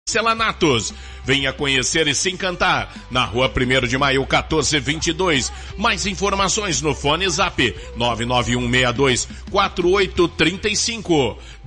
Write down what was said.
Porcelanatos. Venha conhecer e se encantar na rua 1º de Maio 1422. Mais informações no fone Zap 991624835.